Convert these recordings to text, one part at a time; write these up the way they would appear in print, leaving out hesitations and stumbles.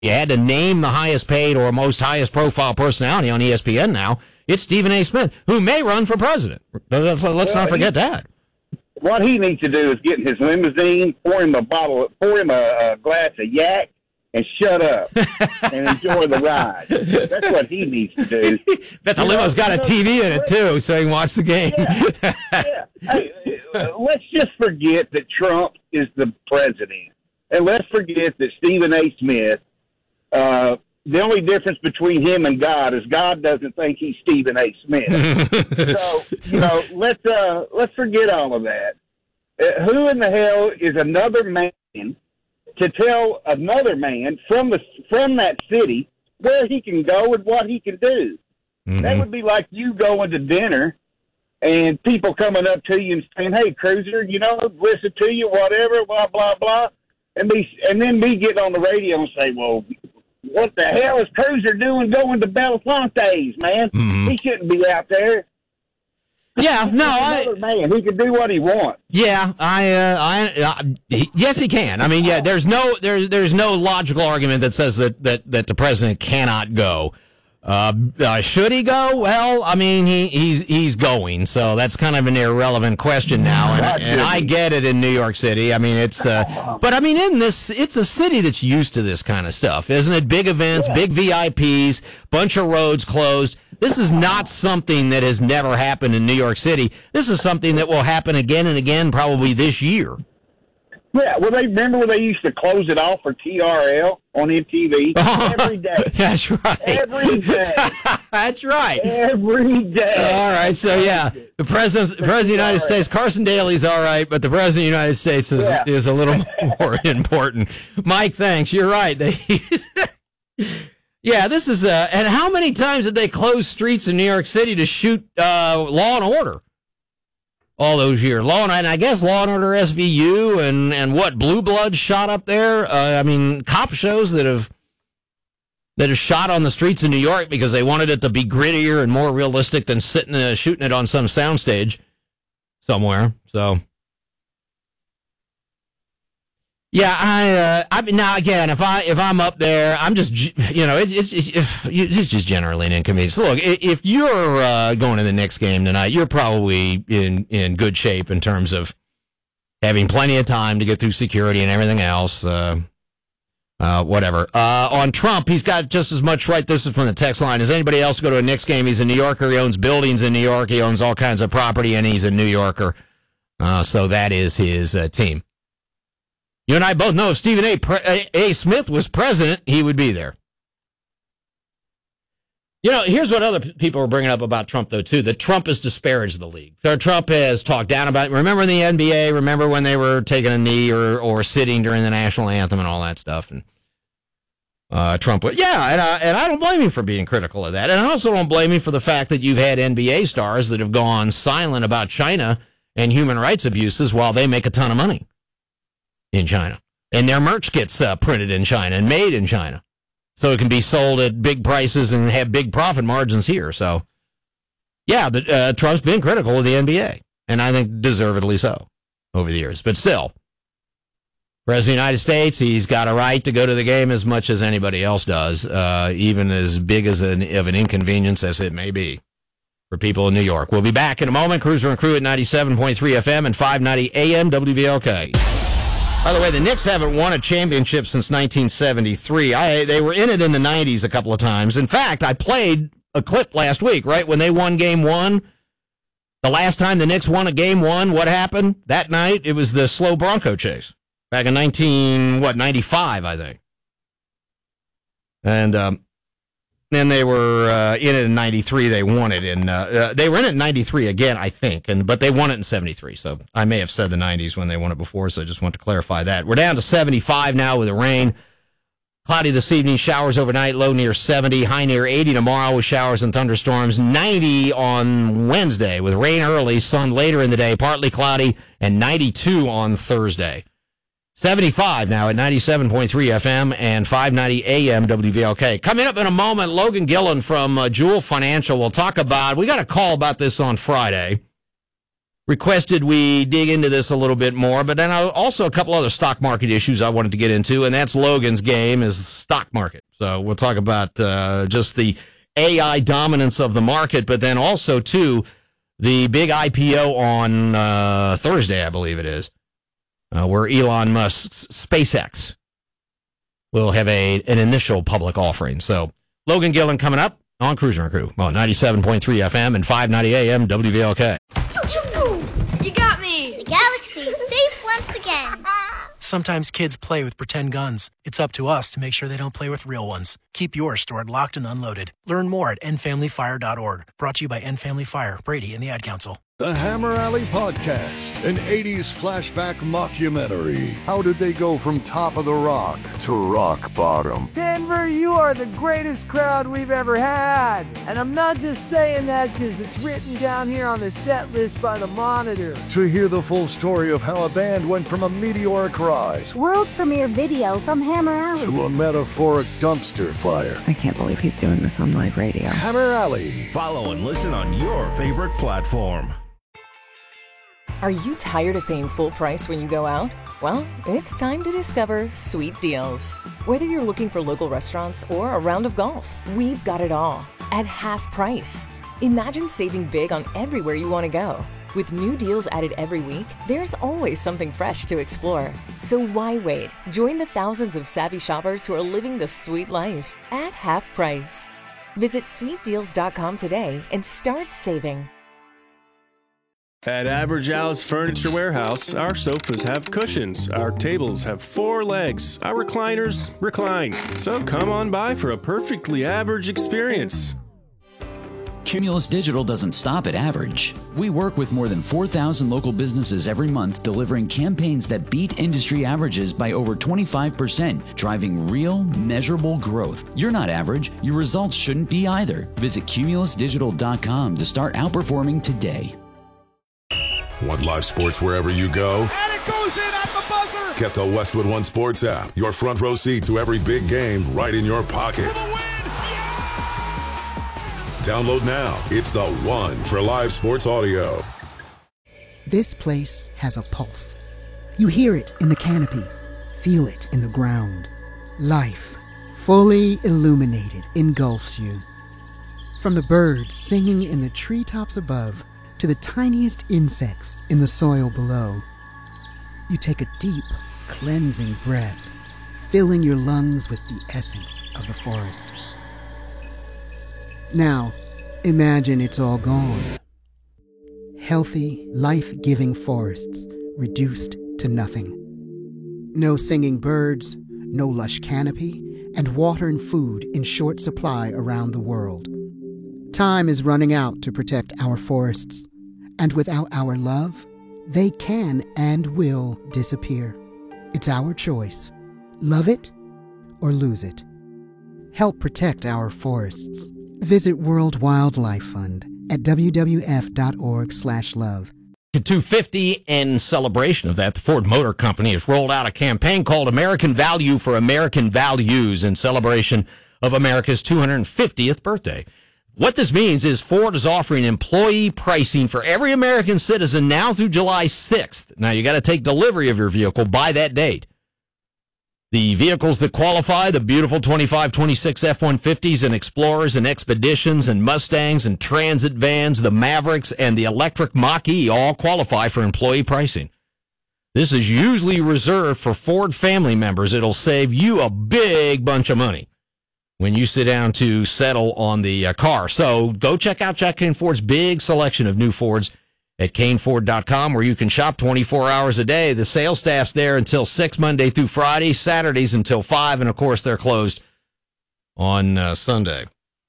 you had to name the highest paid or most highest profile personality on ESPN now, it's Stephen A. Smith, who may run for president. Let's not forget that. What he needs to do is get in his limousine, pour him a glass of yak, and shut up and enjoy the ride. That's what he needs to do. Bet the limo's got a TV in it, too, so he can watch the game. Yeah. Hey, let's just forget that Trump is the president. And let's forget that Stephen A. Smith, the only difference between him and God is God doesn't think he's Stephen A. Smith. So, let's forget all of that. Who in the hell is another man to tell another man from that city where he can go and what he can do? Mm-hmm. That would be like you going to dinner and people coming up to you and saying, "Hey, Cruiser, listen to you, whatever, blah, blah, blah." And then me getting on the radio and say, "Well, what the hell is Cruiser doing going to Belafonte's, man? Mm-hmm. He shouldn't be out there." Yeah, man, he can do what he wants. Yeah, yes, he can. I mean, yeah, there's no logical argument that says that the president cannot go. Should he go? Well, I mean, he's going, so that's kind of an irrelevant question now. And I get it in New York City. I mean, it's but I mean, it's a city that's used to this kind of stuff, isn't it? Big events, big VIPs, bunch of roads closed. This is not something that has never happened in New York City. This is something that will happen again and again, probably this year. Yeah, well, remember when they used to close it off for TRL on MTV every day? That's right. Every day. That's right. Every day. All right, so yeah, the president of the United States, Carson Daly's all right, but the president of the United States is a little more important. Mike, thanks. You're right. Yeah, this is and how many times did they close streets in New York City to shoot Law and Order? All those years, and I guess Law and Order SVU and what Blue Bloods shot up there. I mean, cop shows that have shot on the streets of New York because they wanted it to be grittier and more realistic than shooting it on some soundstage somewhere. So. Yeah, I mean, now again, if I'm up there, I'm just, it's just generally an inconvenience. Look, if you're going to the Knicks game tonight, you're probably in good shape in terms of having plenty of time to get through security and everything else. Whatever. On Trump, he's got just as much right. This is from the text line. As anybody else go to a Knicks game? He's a New Yorker. He owns buildings in New York. He owns all kinds of property, and he's a New Yorker. So that is his team. You and I both know if Stephen A. Smith was president, he would be there. Here's what other people are bringing up about Trump, though, too, that Trump has disparaged the league. Trump has talked down about it. Remember in the NBA, remember when they were taking a knee or sitting during the national anthem and all that stuff? And Trump would, and I don't blame him for being critical of that. And I also don't blame him for the fact that you've had NBA stars that have gone silent about China and human rights abuses while they make a ton of money in China. And their merch gets printed in China and made in China. So it can be sold at big prices and have big profit margins here. So, yeah, Trump's been critical of the NBA. And I think deservedly so over the years. But still, President of the United States, he's got a right to go to the game as much as anybody else does, even as big of an inconvenience as it may be for people in New York. We'll be back in a moment. Cruiser and Crew at 97.3 FM and 590 AM WVLK. By the way, the Knicks haven't won a championship since 1973. They were in it in the 90s a couple of times. In fact, I played a clip last week, right, when they won Game 1. The last time the Knicks won a Game 1, what happened that night? It was the slow Bronco chase back in 95, I think. And then they were in it in 93. They won it in. They were in it in 93 again, I think, but they won it in 73. So I may have said the 90s when they won it before. So I just want to clarify that. We're down to 75 now with the rain. Cloudy this evening, showers overnight, low near 70, high near 80 tomorrow with showers and thunderstorms. 90 on Wednesday with rain early, sun later in the day, partly cloudy, and 92 on Thursday. 75 now at 97.3 FM and 590 AM WVLK. Coming up in a moment, Logan Gillen from Jewel Financial will talk about, we got a call about this on Friday. requested we dig into this a little bit more, but then also a couple other stock market issues I wanted to get into, and that's Logan's game is stock market. So we'll talk about just the AI dominance of the market, but then also, too, the big IPO on Thursday, I believe it is, where Elon Musk's SpaceX will have an initial public offering. So Logan Gillen coming up on Cruiser and Crew on 97.3 FM and 590 AM WVLK. You got me! The galaxy's safe once again. Sometimes kids play with pretend guns. It's up to us to make sure they don't play with real ones. Keep yours stored locked and unloaded. Learn more at endfamilyfire.org. Brought to you by End Family Fire, Brady, and the Ad Council. The Hammer Alley Podcast, an 80s flashback mockumentary. How did they go from top of the rock to rock bottom? Denver, you are the greatest crowd we've ever had. And I'm not just saying that because it's written down here on the set list by the Monitor. To hear the full story of how a band went from a meteoric rise world premiere video from Hammer Alley to a metaphoric dumpster fire. I can't believe he's doing this on live radio. Hammer Alley. Follow and listen on your favorite platform. Are you tired of paying full price when you go out? Well, it's time to discover Sweet Deals. Whether you're looking for local restaurants or a round of golf, we've got it all at half price. Imagine saving big on everywhere you want to go. With new deals added every week, there's always something fresh to explore. So why wait? Join the thousands of savvy shoppers who are living the sweet life at half price. Visit sweetdeals.com today and start saving. At Average Al's Furniture Warehouse, our sofas have cushions, our tables have 4 legs, our recliners recline. So come on by for a perfectly average experience. Cumulus Digital doesn't stop at average. We work with more than 4,000 local businesses every month, delivering campaigns that beat industry averages by over 25%, driving real, measurable growth. You're not average. Your results shouldn't be either. Visit cumulusdigital.com to start outperforming today. Want live sports wherever you go? And it goes in at the buzzer! Get the Westwood One Sports app. Your front row seat to every big game right in your pocket. For the win! Yeah! Download now. It's the one for live sports audio. This place has a pulse. You hear it in the canopy. Feel it in the ground. Life, fully illuminated, engulfs you. From the birds singing in the treetops above to the tiniest insects in the soil below. You take a deep, cleansing breath, filling your lungs with the essence of the forest. Now, imagine it's all gone. Healthy, life-giving forests reduced to nothing. No singing birds, no lush canopy, and water and food in short supply around the world. Time is running out to protect our forests. And without our love, they can and will disappear. It's our choice. Love it or lose it. Help protect our forests. Visit World Wildlife Fund at wwf.org/love. 250 in celebration of that, the Ford Motor Company has rolled out a campaign called American Value for American Values in celebration of America's 250th birthday. What this means is Ford is offering employee pricing for every American citizen now through July 6th. Now, you got to take delivery of your vehicle by that date. The vehicles that qualify, the beautiful 25, 26 F-150s and Explorers and Expeditions and Mustangs and Transit vans, the Mavericks and the electric Mach-E all qualify for employee pricing. This is usually reserved for Ford family members. It'll save you a big bunch of money when you sit down to settle on the car. So go check out Jack Kane Ford's big selection of new Fords at caneford.com, where you can shop 24 hours a day. The sales staff's there until 6 Monday through Friday, Saturdays until 5, and of course they're closed on Sunday.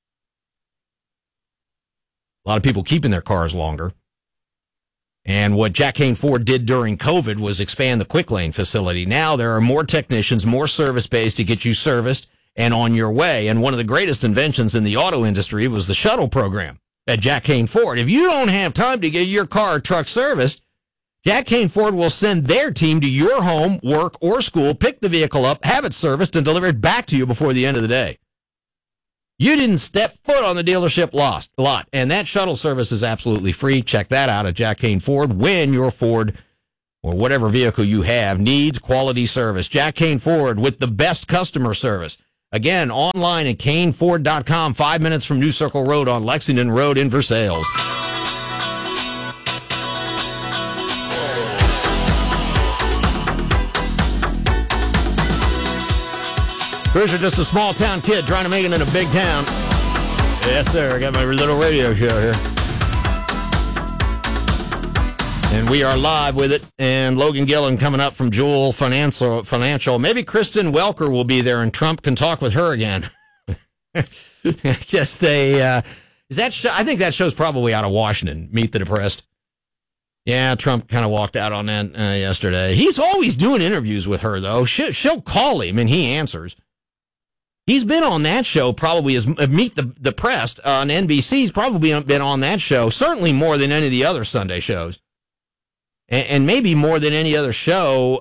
A lot of people keeping their cars longer. And what Jack Kane Ford did during COVID was expand the Quick Lane facility. Now there are more technicians, more service bays to get you serviced and on your way. And one of the greatest inventions in the auto industry was the shuttle program at Jack Kane Ford. If you don't have time to get your car or truck serviced, Jack Kane Ford will send their team to your home, work, or school, pick the vehicle up, have it serviced, and deliver it back to you before the end of the day. You didn't step foot on the dealership lot, and that shuttle service is absolutely free. Check that out at Jack Kane Ford. When your Ford or whatever vehicle you have needs quality service, Jack Kane Ford with the best customer service. Again, online at caneford.com, 5 minutes from New Circle Road on Lexington Road in Versailles. Bruce, just a small town kid trying to make it in a big town. Yes, sir. I got my little radio show here. And we are live with it. And Logan Gillen coming up from Jewel Financial. Maybe Kristen Welker will be there and Trump can talk with her again. I guess they, is that show, I think that show's probably out of Washington, Meet the Depressed. Yeah, Trump kind of walked out on that yesterday. He's always doing interviews with her, though. She'll call him and he answers. He's been on that show probably as Meet the Press on NBC. He's probably been on that show, certainly more than any of the other Sunday shows. And maybe more than any other show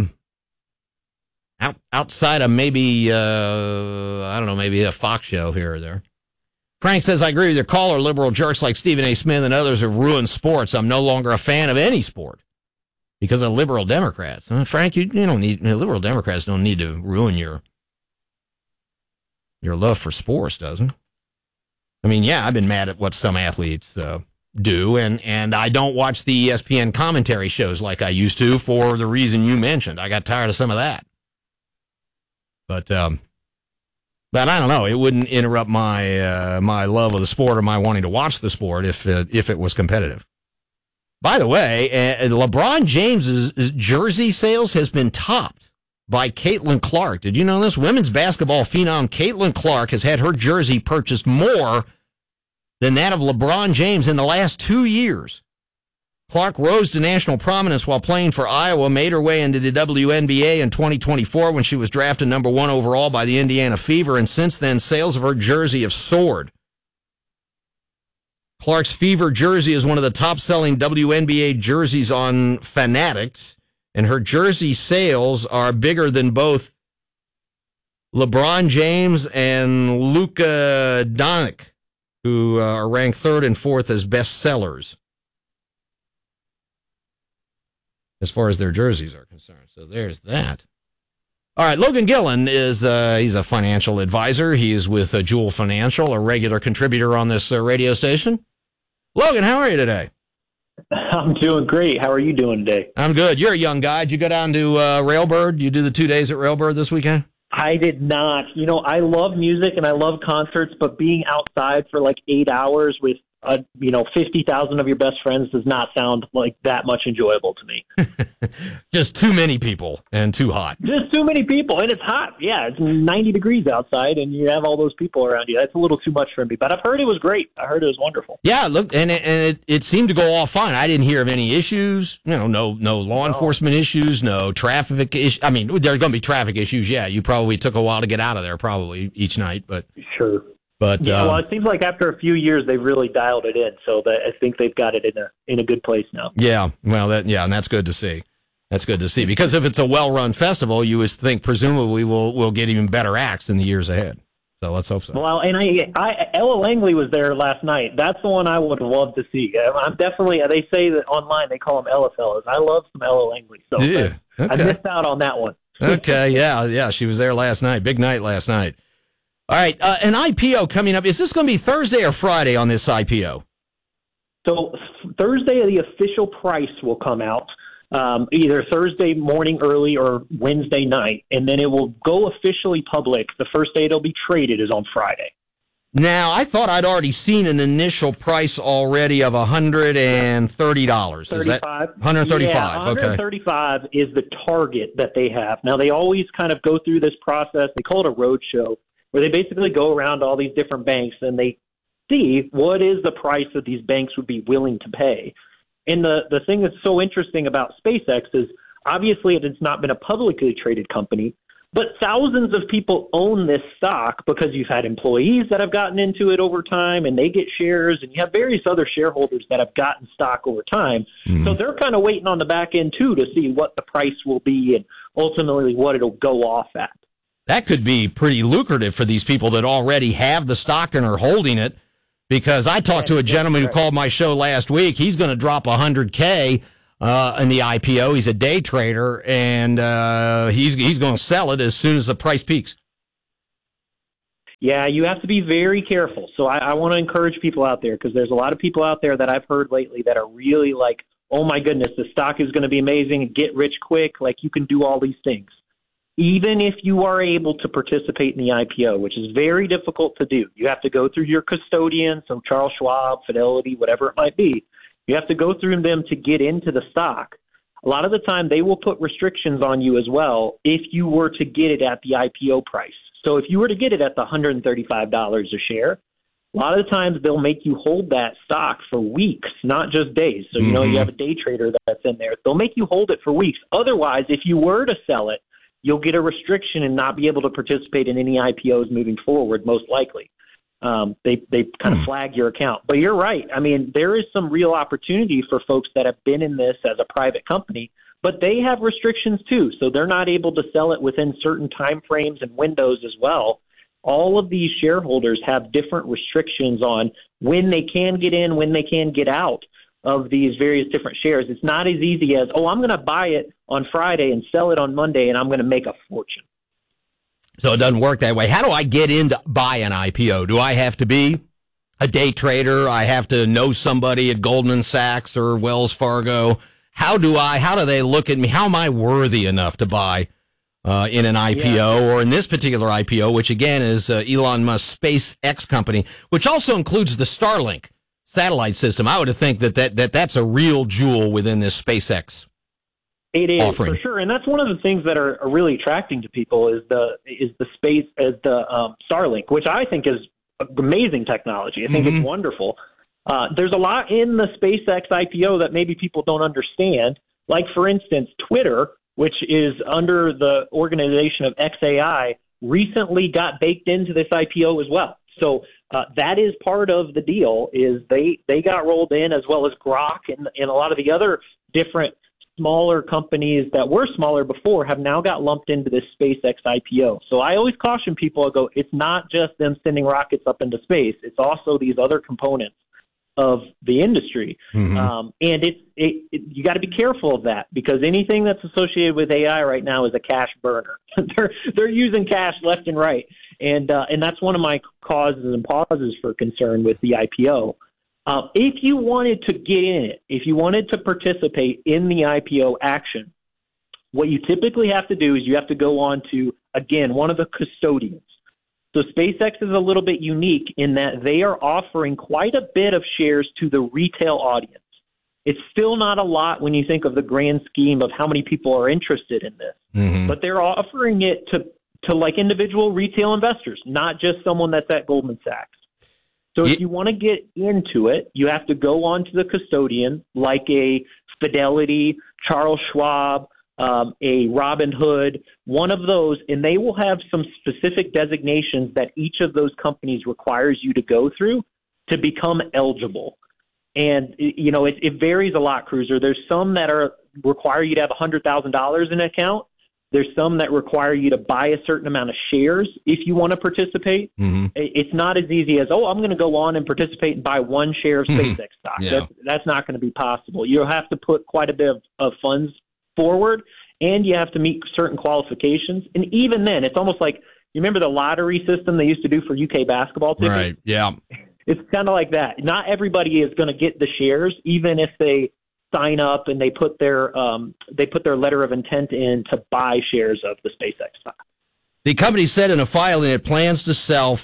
outside of maybe, I don't know, maybe a Fox show here or there. Frank says, I agree with your caller. Liberal jerks like Stephen A. Smith and others have ruined sports. I'm no longer a fan of any sport because of liberal Democrats. Frank, you don't need, liberal Democrats don't need to ruin your love for sports, doesn't it? I mean, yeah, I've been mad at what some athletes do, and I don't watch the ESPN commentary shows like I used to for the reason you mentioned. I got tired of some of that. But I don't know. It wouldn't interrupt my my love of the sport or my wanting to watch the sport if it was competitive. By the way, LeBron James's jersey sales has been topped by Caitlin Clark. Did you know this? Women's basketball phenom Caitlin Clark has had her jersey purchased more than that of LeBron James in the last 2 years. Clark rose to national prominence while playing for Iowa, made her way into the WNBA in 2024 when she was drafted number 1 overall by the Indiana Fever, and since then, sales of her jersey have soared. Clark's Fever jersey is one of the top-selling WNBA jerseys on Fanatics, and her jersey sales are bigger than both LeBron James and Luka Doncic, who are ranked 3rd and 4th as best sellers as far as their jerseys are concerned. So there's that. All right, Logan Gillen is he's a financial advisor. He is with Jewel Financial, a regular contributor on this radio station. Logan, how are you today? I'm doing great. How are you doing today? I'm good. You're a young guy. Did you go down to Railbird? You do the 2 days at Railbird this weekend? I did not. You know, I love music and I love concerts, but being outside for like 8 hours with 50,000 of your best friends does not sound like that much enjoyable to me. Just too many people and too hot. Just too many people, and it's hot. Yeah, it's 90 degrees outside, and you have all those people around you. That's a little too much for me, but I've heard it was great. I heard it was wonderful. Yeah, look, and it seemed to go all fine. I didn't hear of any issues. No law enforcement issues, no traffic issues. I mean, there are going to be traffic issues. Yeah, you probably took a while to get out of there, probably each night, but sure. But yeah, well, it seems like after a few years they've really dialed it in, so that I think they've got it in a good place now. Yeah, well, and that's good to see. That's good to see, because if it's a well-run festival, you would think presumably we'll get even better acts in the years ahead. So let's hope so. Well, and Ella Langley was there last night. That's the one I would love to see. I'm definitely. They say that online they call them Ella fellas. I love some Ella Langley, so yeah, okay. I missed out on that one. Okay, yeah, she was there last night. Big night last night. All right, an IPO coming up. Is this going to be Thursday or Friday on this IPO? So Thursday, the official price will come out, either Thursday morning early or Wednesday night, and then it will go officially public. The first day it'll be traded is on Friday. Now, I thought I'd already seen an initial price already of $130. Is that $135? Yeah, $135 is the target that they have. Now, they always kind of go through this process. They call it a roadshow, where they basically go around all these different banks and they see what is the price that these banks would be willing to pay. And the thing that's so interesting about SpaceX is obviously it's not been a publicly traded company, but thousands of people own this stock because you've had employees that have gotten into it over time and they get shares, and you have various other shareholders that have gotten stock over time. Mm-hmm. So they're kind of waiting on the back end too to see what the price will be and ultimately what it'll go off at. That could be pretty lucrative for these people that already have the stock and are holding it. Because I talked to a gentleman who called my show last week. He's going to drop $100K in the IPO. He's a day trader, and he's going to sell it as soon as the price peaks. Yeah, you have to be very careful. So I want to encourage people out there, because there's a lot of people out there that I've heard lately that are really like, oh my goodness, the stock is going to be amazing, get rich quick, like you can do all these things. Even if you are able to participate in the IPO, which is very difficult to do, you have to go through your custodian, so Charles Schwab, Fidelity, whatever it might be. You have to go through them to get into the stock. A lot of the time, they will put restrictions on you as well if you were to get it at the IPO price. So if you were to get it at the $135 a share, a lot of the times they'll make you hold that stock for weeks, not just days. So, you have a day trader that's in there. They'll make you hold it for weeks. Otherwise, if you were to sell it, you'll get a restriction and not be able to participate in any IPOs moving forward, most likely. They kind of flag your account. But you're right. I mean, there is some real opportunity for folks that have been in this as a private company, but they have restrictions too. So they're not able to sell it within certain time frames and windows as well. All of these shareholders have different restrictions on when they can get in, when they can get out of these various different shares. It's not as easy as, I'm going to buy it on Friday and sell it on Monday, and I'm going to make a fortune. So it doesn't work that way. How do I get in to buy an IPO? Do I have to be a day trader? I have to know somebody at Goldman Sachs or Wells Fargo? How do they look at me? How am I worthy enough to buy in an IPO or in this particular IPO, which again is Elon Musk's SpaceX company, which also includes the Starlink satellite system? I would think that's a real jewel within this SpaceX. It is offering. For sure, and that's one of the things that are really attracting to people is the space as the Starlink, which I think is amazing technology. I think it's wonderful. There's a lot in the SpaceX IPO that maybe people don't understand. Like, for instance, Twitter, which is under the organization of XAI, recently got baked into this IPO as well. So that is part of the deal. Is they got rolled in, as well as Grok and a lot of the other different smaller companies that were smaller before have now got lumped into this SpaceX IPO. So I always caution people, it's not just them sending rockets up into space. It's also these other components of the industry. And you got to be careful of that, because anything that's associated with AI right now is a cash burner. They're using cash left and right. And that's one of my causes and pauses for concern with the IPO. If you wanted to get in it, if you wanted to participate in the IPO action, what you typically have to do is you have to go on to, again, one of the custodians. So SpaceX is a little bit unique in that they are offering quite a bit of shares to the retail audience. It's still not a lot when you think of the grand scheme of how many people are interested in this, but they're offering it to like individual retail investors, not just someone that's at Goldman Sachs. So if you want to get into it, you have to go on to the custodian, like a Fidelity, Charles Schwab, a Robinhood, one of those, and they will have some specific designations that each of those companies requires you to go through to become eligible. And, it varies a lot, Cruiser. There's some that require you to have $100,000 in an account. There's some that require you to buy a certain amount of shares if you want to participate. It's not as easy as, I'm going to go on and participate and buy one share of SpaceX stock. Yeah. That's not going to be possible. You'll have to put quite a bit of funds forward, and you have to meet certain qualifications. And even then, it's almost like, you remember the lottery system they used to do for UK basketball tickets? Right, yeah. It's kind of like that. Not everybody is going to get the shares, even if they sign up and they put their letter of intent in to buy shares of the SpaceX stock. The company said in a filing it plans to sell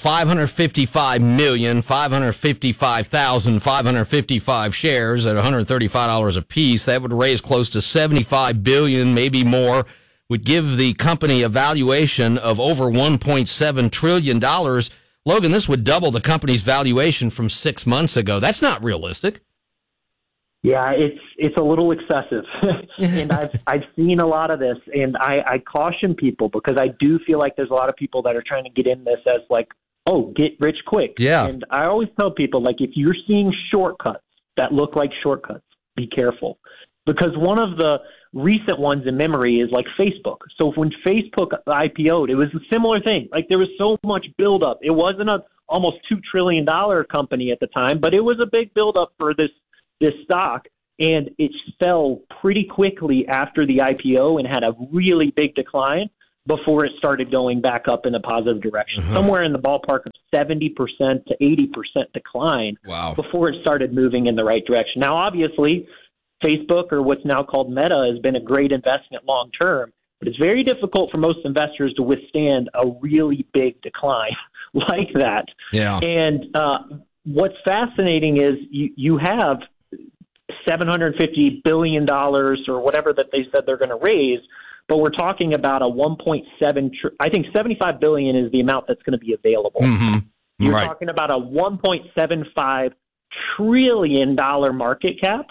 555,555 shares at $135 a piece. That would raise close to $75 billion, maybe more, would give the company a valuation of over $1.7 trillion. Logan, this would double the company's valuation from 6 months ago. That's not realistic. Yeah, it's a little excessive, and I've seen a lot of this, and I caution people, because I do feel like there's a lot of people that are trying to get in this as like, get rich quick. Yeah. And I always tell people, like, if you're seeing shortcuts that look like shortcuts, be careful, because one of the recent ones in memory is like Facebook. So when Facebook IPO'd, it was a similar thing. Like there was so much buildup. It wasn't a almost $2 trillion company at the time, but it was a big buildup for this stock. And it fell pretty quickly after the IPO and had a really big decline before it started going back up in a positive direction. Somewhere in the ballpark of 70% to 80% decline before it started moving in the right direction. Now, obviously, Facebook, or what's now called Meta, has been a great investment long term, but it's very difficult for most investors to withstand a really big decline like that. Yeah. And what's fascinating is you have $750 billion or whatever that they said they're going to raise, but we're talking about a 1.7. I think 75 billion is the amount that's going to be available. You're talking about a 1.75 trillion dollar market cap.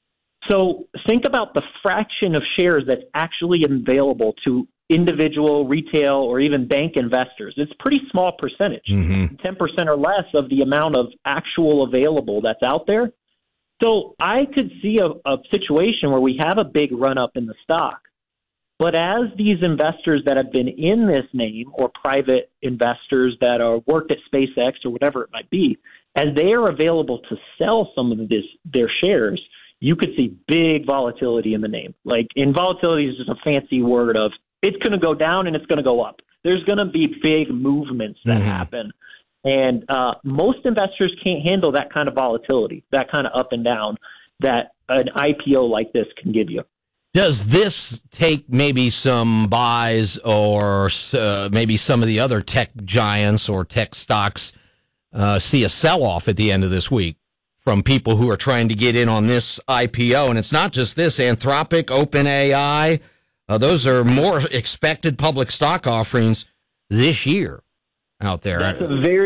So think about the fraction of shares that's actually available to individual, retail, or even bank investors. It's a pretty small percentage, 10% or less of the amount of actual available that's out there. So I could see a situation where we have a big run-up in the stock. But as these investors that have been in this name, or private investors that are worked at SpaceX or whatever it might be, as they are available to sell some of their shares, you could see big volatility in the name. Like, and volatility is just a fancy word of it's going to go down and it's going to go up. There's going to be big movements that happen. And most investors can't handle that kind of volatility, that kind of up and down that an IPO like this can give you. Does this take maybe some buys or maybe some of the other tech giants or tech stocks see a sell-off at the end of this week from people who are trying to get in on this IPO? And it's not just this. Anthropic, OpenAI, those are more expected public stock offerings this year out there. That's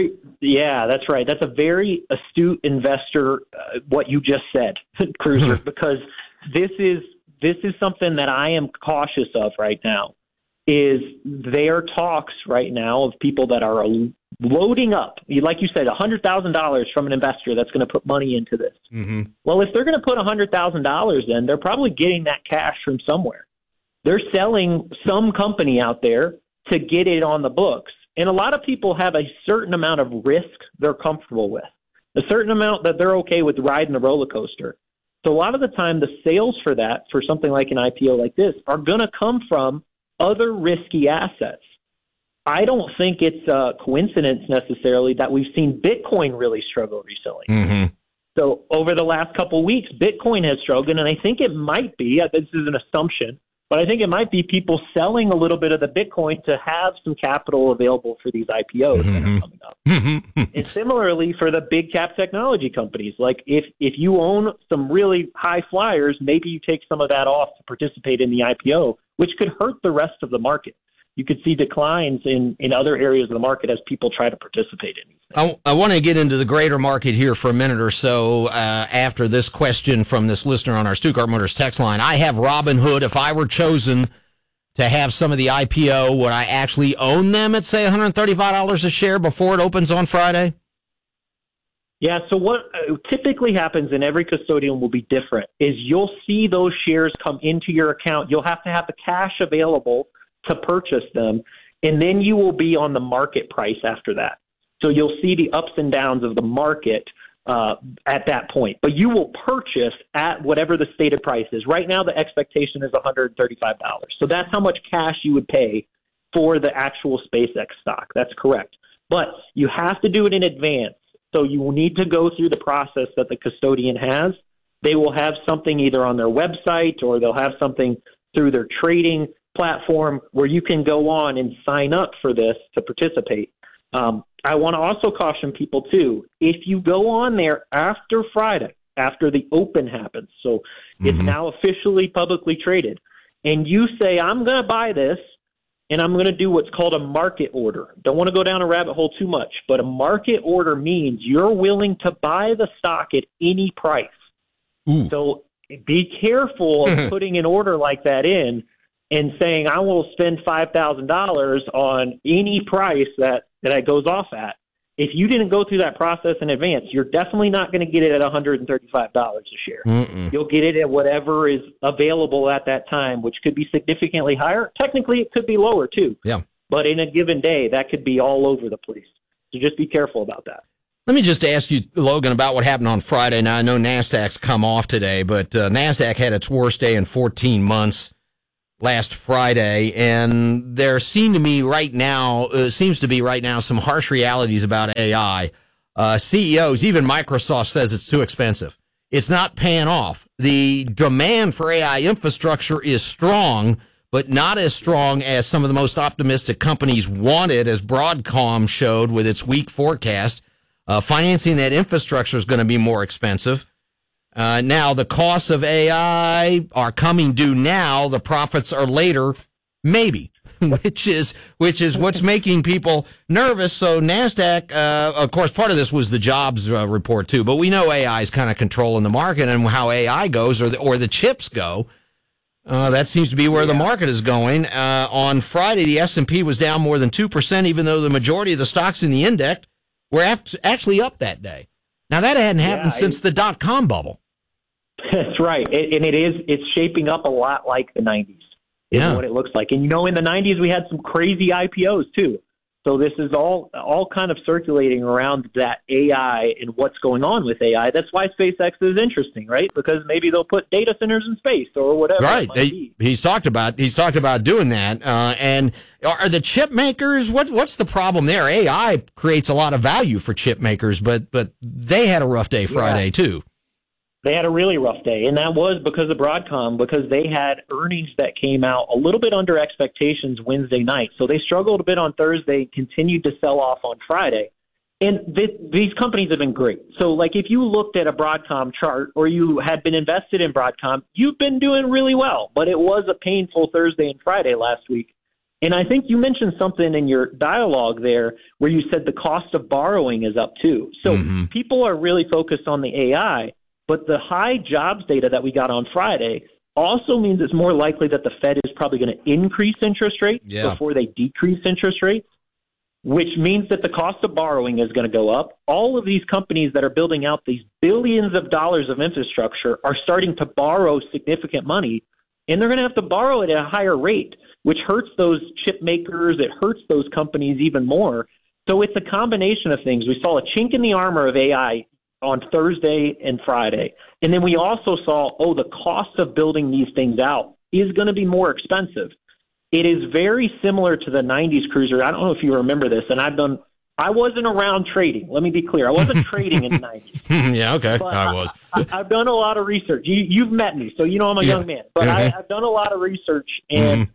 that's right. That's a very astute investor, what you just said, Cruiser, because this is something that I am cautious of right now. Is there talks right now of people that are loading up, like you said, $100,000 from an investor that's going to put money into this. Well, if they're going to put $100,000 in, they're probably getting that cash from somewhere. They're selling some company out there to get it on the books. And a lot of people have a certain amount of risk they're comfortable with, a certain amount that they're okay with riding the roller coaster. So a lot of the time, the sales for that, for something like an IPO like this, are going to come from other risky assets. I don't think it's a coincidence necessarily that we've seen Bitcoin really struggle recently. So over the last couple of weeks, Bitcoin has struggled, and I think it might be, this is an assumption, but I think it might be people selling a little bit of the Bitcoin to have some capital available for these IPOs that are coming up. And similarly for the big cap technology companies, like if you own some really high flyers, maybe you take some of that off to participate in the IPO, which could hurt the rest of the market. You could see declines in other areas of the market as people try to participate in these things. I want to get into the greater market here for a minute or so after this question from this listener on our Stuttgart Motors text line. I have Robinhood. If I were chosen to have some of the IPO, would I actually own them at, say, $135 a share before it opens on Friday? Yeah, so what typically happens, and every custodian will be different, is you'll see those shares come into your account. You'll have to have the cash available to purchase them, and then you will be on the market price after that. So you'll see the ups and downs of the market at that point. But you will purchase at whatever the stated price is. Right now, the expectation is $135. So that's how much cash you would pay for the actual SpaceX stock. That's correct. But you have to do it in advance. So you will need to go through the process that the custodian has. They will have something either on their website or they'll have something through their trading platform where you can go on and sign up for this to participate. I want to also caution people, too, if you go on there after Friday, after the open happens, so it's now officially publicly traded, and you say, I'm going to buy this, and I'm going to do what's called a market order. Don't want to go down a rabbit hole too much, but a market order means you're willing to buy the stock at any price. So be careful of putting an order like that in and saying, I will spend $5,000 on any price that it goes off at. if you didn't go through that process in advance, you're definitely not going to get it at $135 a share. You'll get it at whatever is available at that time, which could be significantly higher. Technically, it could be lower, too. Yeah. But in a given day, that could be all over the place. So just be careful about that. Let me just ask you, Logan, about what happened on Friday. Now, I know NASDAQ's come off today, but NASDAQ had its worst day in 14 months last Friday, and there seems to be right now some harsh realities about AI. CEOs, even Microsoft, says it's too expensive. It's not paying off. The demand for AI infrastructure is strong, but not as strong as some of the most optimistic companies wanted, as Broadcom showed with its weak forecast. Financing that infrastructure is going to be more expensive. Now, the costs of AI are coming due now. The profits are later, maybe, which is what's making people nervous. So NASDAQ, of course, part of this was the jobs report, too. But we know AI is kind of controlling the market, and how AI goes or the chips go. That seems to be where the market is going. On Friday, the S&P was down more than 2%, even though the majority of the stocks in the index were actually up that day. Now, that hadn't happened since the dot-com bubble. That's right. And it's shaping up a lot like the 90s is what it looks like. And, in the 90s, we had some crazy IPOs, too. So this is all kind of circulating around that AI and what's going on with AI. That's why SpaceX is interesting, right? Because maybe they'll put data centers in space or whatever. Right. He's talked about doing that. And are the chip makers? What's the problem there? AI creates a lot of value for chip makers, but they had a rough day Friday too. They had a really rough day, and that was because of Broadcom, because they had earnings that came out a little bit under expectations Wednesday night. So they struggled a bit on Thursday, continued to sell off on Friday. And these companies have been great. So, like, if you looked at a Broadcom chart or you had been invested in Broadcom, you've been doing really well. But it was a painful Thursday and Friday last week. And I think you mentioned something in your dialogue there where you said the cost of borrowing is up, too. So people are really focused on the AI. But the high jobs data that we got on Friday also means it's more likely that the Fed is probably going to increase interest rates before they decrease interest rates, which means that the cost of borrowing is going to go up. All of these companies that are building out these billions of dollars of infrastructure are starting to borrow significant money, and they're going to have to borrow it at a higher rate, which hurts those chip makers. It hurts those companies even more. So it's a combination of things. We saw a chink in the armor of AI on Thursday and Friday. And then we also saw, the cost of building these things out is going to be more expensive. It is very similar to the 90s cruiser. I don't know if you remember this, and I wasn't around trading. Let me be clear. I wasn't trading in the 90s. Yeah, okay. But I was. I've done a lot of research. You've met me, so you know I'm a young man. But I've done a lot of research, and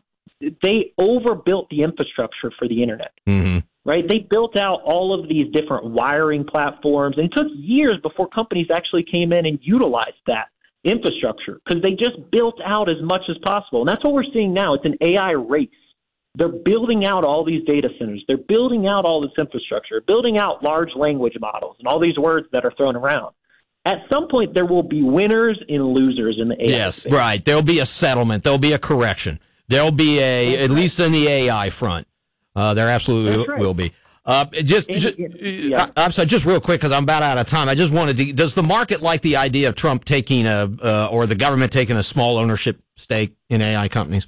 they overbuilt the infrastructure for the internet. Right? They built out all of these different wiring platforms, and it took years before companies actually came in and utilized that infrastructure because they just built out as much as possible. And that's what we're seeing now. It's an AI race. They're building out all these data centers. They're building out all this infrastructure, building out large language models and all these words that are thrown around. At some point, there will be winners and losers in the AI space. Right. There'll be a settlement. There'll be a correction. There'll be at least in the AI front. There absolutely will be. I'm sorry, just real quick because I'm about out of time. I just wanted to. Does the market like the idea of Trump taking or the government taking a small ownership stake in AI companies?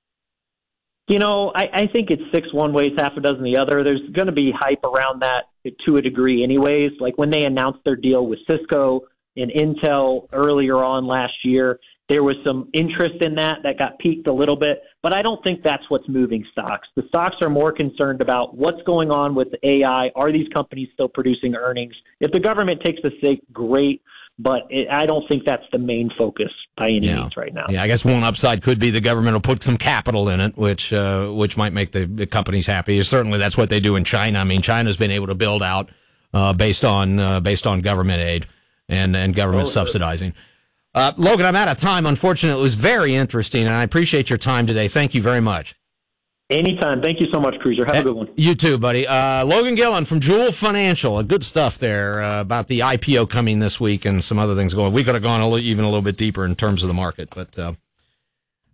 I think it's 6 one way, half a dozen the other. There's going to be hype around that to a degree, anyways. Like when they announced their deal with Cisco and Intel earlier on last year. There was some interest in that got peaked a little bit, but I don't think that's what's moving stocks. The stocks are more concerned about what's going on with AI. Are these companies still producing earnings? If the government takes the stake, great, but I don't think that's the main focus by any means right now. Yeah, I guess one upside could be the government will put some capital in it, which might make the companies happy. Certainly that's what they do in China. I mean, China's been able to build out based on government aid and government subsidizing. Logan, I'm out of time. Unfortunately, it was very interesting, and I appreciate your time today. Thank you very much. Anytime. Thank you so much, Cruiser. Have a good one. You too, buddy. Logan Gillen from Jewel Financial. Good stuff there about the IPO coming this week and some other things going. We could have gone even a little bit deeper in terms of the market, but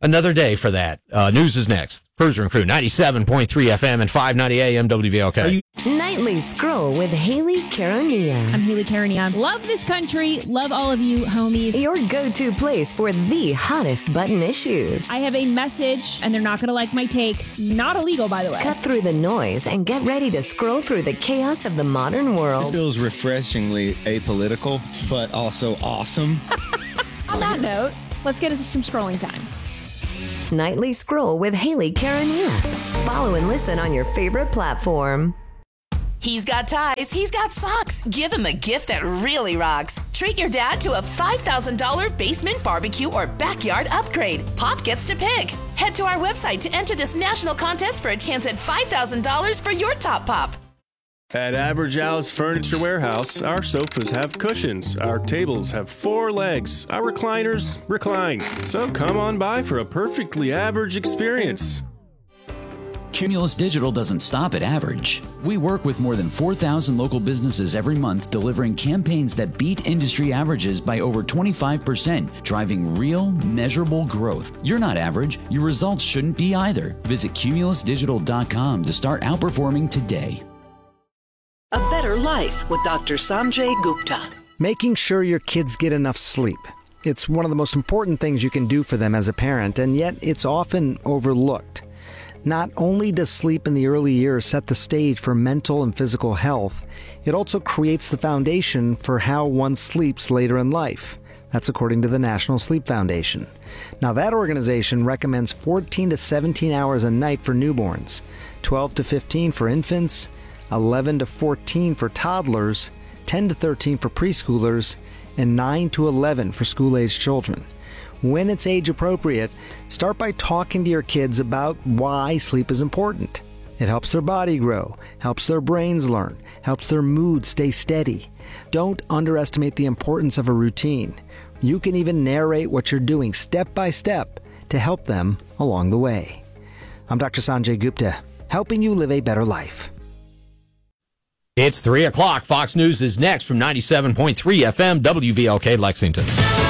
Another day for that. News is next. Cruiser and Crew, 97.3 FM and 590 AM WVLK. Nightly Scroll with Haley Caronia. I'm Haley Caronia. Love this country. Love all of you, homies. Your go-to place for the hottest button issues. I have a message, and they're not going to like my take. Not illegal, by the way. Cut through the noise and get ready to scroll through the chaos of the modern world. This feels refreshingly apolitical, but also awesome. On that note, let's get into some scrolling time. Nightly Scroll with Haley Caronia. Follow and listen on your favorite platform. He's got ties, he's got socks. Give him a gift that really rocks. Treat your dad to a $5,000 basement barbecue or backyard upgrade. Pop gets to pick. Head to our website to enter this national contest for a chance at $5,000 for your top pop. At Average Al's Furniture Warehouse, our sofas have cushions, our tables have 4 legs, our recliners recline. So come on by for a perfectly average experience. Cumulus Digital doesn't stop at average. We work with more than 4,000 local businesses every month, delivering campaigns that beat industry averages by over 25%, driving real, measurable growth. You're not average. Your results shouldn't be either. Visit cumulusdigital.com to start outperforming today. A better life with Dr. Sanjay Gupta. Making sure your kids get enough sleep. It's one of the most important things you can do for them as a parent, and yet it's often overlooked. Not only does sleep in the early years set the stage for mental and physical health, it also creates the foundation for how one sleeps later in life. That's according to the National Sleep Foundation. Now, that organization recommends 14 to 17 hours a night for newborns, 12 to 15 for infants, 11 to 14 for toddlers, 10 to 13 for preschoolers, and 9 to 11 for school-aged children. When it's age appropriate, start by talking to your kids about why sleep is important. It helps their body grow, helps their brains learn, helps their mood stay steady. Don't underestimate the importance of a routine. You can even narrate what you're doing step by step to help them along the way. I'm Dr. Sanjay Gupta, helping you live a better life. It's 3 o'clock. Fox News is next from 97.3 FM WVLK Lexington.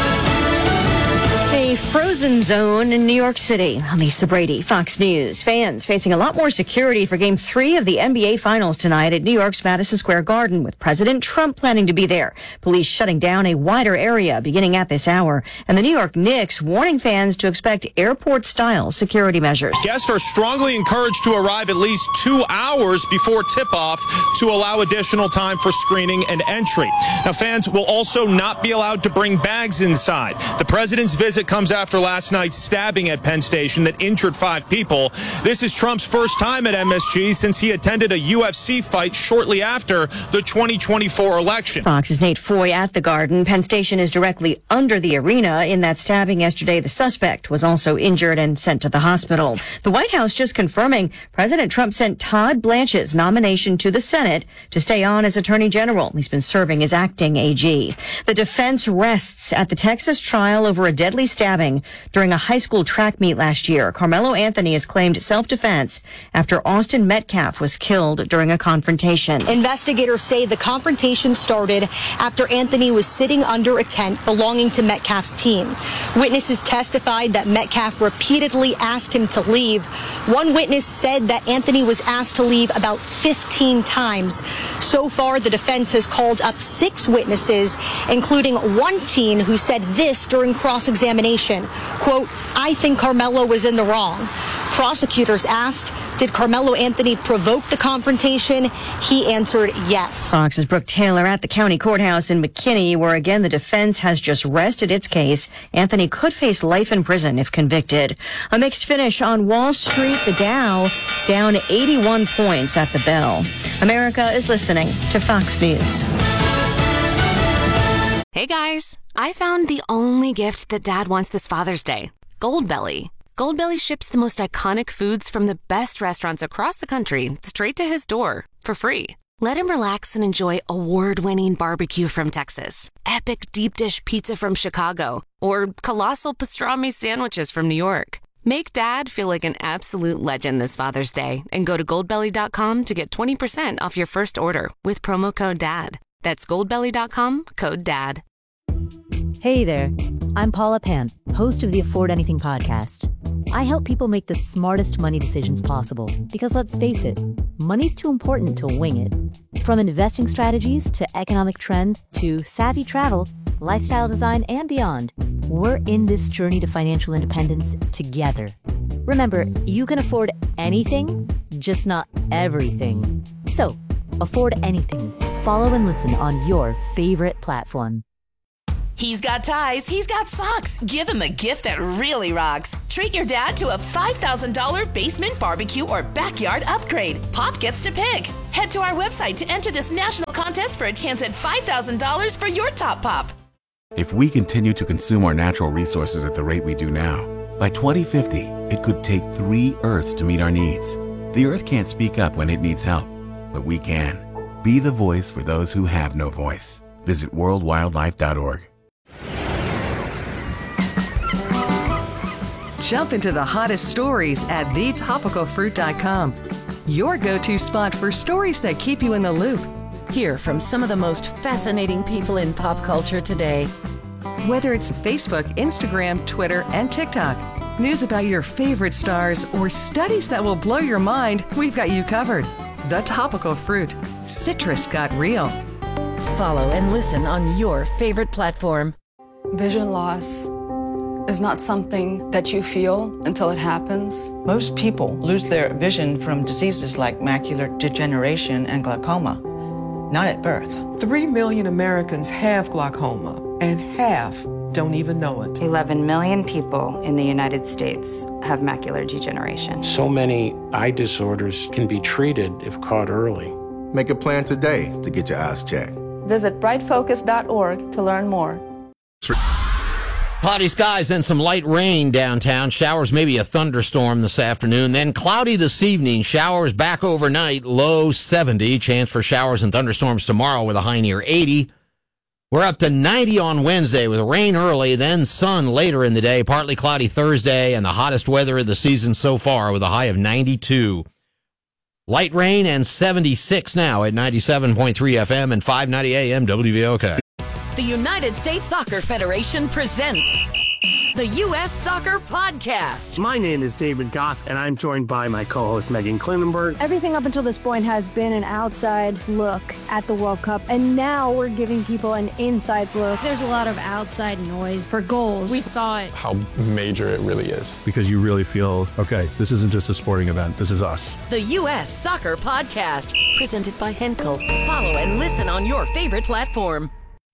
A frozen zone in New York City. Lisa Brady, Fox News. Fans facing a lot more security for Game 3 of the NBA Finals tonight at New York's Madison Square Garden, with President Trump planning to be there. Police shutting down a wider area beginning at this hour. And the New York Knicks warning fans to expect airport-style security measures. Guests are strongly encouraged to arrive at least 2 hours before tip-off to allow additional time for screening and entry. Now, fans will also not be allowed to bring bags inside. The president's visit comes after last night's stabbing at Penn Station that injured 5 people. This is Trump's first time at MSG since he attended a UFC fight shortly after the 2024 election. Fox's Nate Foy at the Garden. Penn Station is directly under the arena. In that stabbing yesterday, the suspect was also injured and sent to the hospital. The White House just confirming President Trump sent Todd Blanche's nomination to the Senate to stay on as Attorney General. He's been serving as acting AG. The defense rests at the Texas trial over a deadly stabbing during a high school track meet last year. Carmelo Anthony has claimed self-defense after Austin Metcalf was killed during a confrontation. Investigators say the confrontation started after Anthony was sitting under a tent belonging to Metcalf's team. Witnesses testified that Metcalf repeatedly asked him to leave. One witness said that Anthony was asked to leave about 15 times. So far, the defense has called up 6 witnesses, including one teen who said this during cross-examination. Quote, "I think Carmelo was in the wrong." Prosecutors asked, did Carmelo Anthony provoke the confrontation? He answered yes. Fox's Brooke Taylor at the county courthouse in McKinney, where again the defense has just rested its case. Anthony could face life in prison if convicted. A mixed finish on Wall Street. The Dow down 81 points at the bell. America is listening to Fox News. Hey guys, I found the only gift that Dad wants this Father's Day. Goldbelly. Goldbelly ships the most iconic foods from the best restaurants across the country straight to his door for free. Let him relax and enjoy award-winning barbecue from Texas, epic deep dish pizza from Chicago, or colossal pastrami sandwiches from New York. Make Dad feel like an absolute legend this Father's Day and go to goldbelly.com to get 20% off your first order with promo code DAD. That's goldbelly.com, code DAD. Hey there. I'm Paula Pan, host of the Afford Anything podcast. I help people make the smartest money decisions possible because, let's face it, money's too important to wing it. From investing strategies to economic trends to savvy travel, lifestyle design, and beyond, we're in this journey to financial independence together. Remember, you can afford anything, just not everything. So, afford anything. Follow and listen on your favorite platform. He's got ties, he's got socks. Give him a gift that really rocks. Treat your dad to a $5,000 basement barbecue or backyard upgrade. Pop gets to pick. Head to our website to enter this national contest for a chance at $5,000 for your top pop. If we continue to consume our natural resources at the rate we do now, by 2050, it could take 3 Earths to meet our needs. The Earth can't speak up when it needs help, but we can. Be the voice for those who have no voice. Visit worldwildlife.org. Jump into the hottest stories at thetopicalfruit.com. Your go-to spot for stories that keep you in the loop. Hear from some of the most fascinating people in pop culture today. Whether it's Facebook, Instagram, Twitter, and TikTok, news about your favorite stars, or studies that will blow your mind, we've got you covered. The Topical Fruit. Citrus got real. Follow and listen on your favorite platform. Vision loss is not something that you feel until it happens. Most people lose their vision from diseases like macular degeneration and glaucoma, not at birth. 3 million Americans have glaucoma, and half don't even know it. 11 million people in the United States have macular degeneration. So many eye disorders can be treated if caught early. Make a plan today to get your eyes checked. Visit brightfocus.org to learn more. Cloudy skies and some light rain downtown. Showers, maybe a thunderstorm this afternoon. Then cloudy this evening. Showers back overnight. Low 70. Chance for showers and thunderstorms tomorrow with a high near 80. We're up to 90 on Wednesday with rain early, then sun later in the day. Partly cloudy Thursday and the hottest weather of the season so far with a high of 92. Light rain and 76 now at 97.3 FM and 590 AM WVOK. The United States Soccer Federation presents the U.S. Soccer Podcast. My name is David Goss, and I'm joined by my co-host Megan Klinenberg. Everything up until this point has been an outside look at the World Cup, and now we're giving people an inside look. There's a lot of outside noise for goals. We thought how major it really is, because you really feel, okay, this isn't just a sporting event, this is us. The U.S. Soccer Podcast, presented by Henkel. Follow and listen on your favorite platform.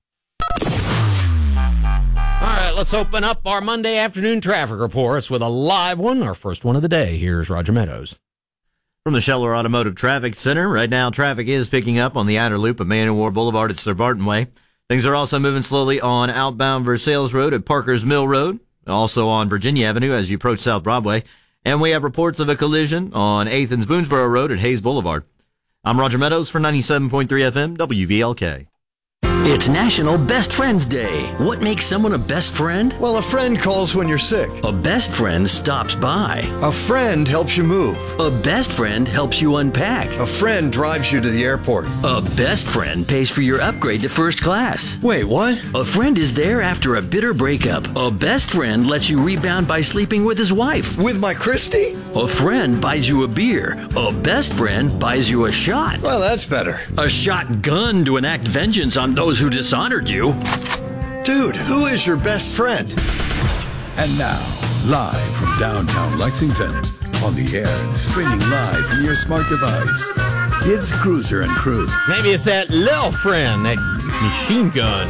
All right, let's open up our Monday afternoon traffic reports with a live one, our first one of the day. Here's Roger Meadows. From the Scheller Automotive Traffic Center, right now traffic is picking up on the outer loop of Man O' War Boulevard at Sir Barton Way. Things are also moving slowly on outbound Versailles Road at Parker's Mill Road, also on Virginia Avenue as you approach South Broadway. And we have reports of a collision on 8th and Boonesboro Road at Hayes Boulevard. I'm Roger Meadows for 97.3 FM WVLK. It's National Best Friends Day. What makes someone a best friend? Well, a friend calls when you're sick. A best friend stops by. A friend helps you move. A best friend helps you unpack. A friend drives you to the airport. A best friend pays for your upgrade to first class. Wait, what? A friend is there after a bitter breakup. A best friend lets you rebound by sleeping with his wife. With my Christy? A friend buys you a beer. A best friend buys you a shot. Well, that's better. A shotgun to enact vengeance on those who dishonored you. Dude, who is your best friend? And now, live from downtown Lexington, on the air and streaming live from your smart device, it's Cruiser and Crew. Maybe it's that little friend, that machine gun.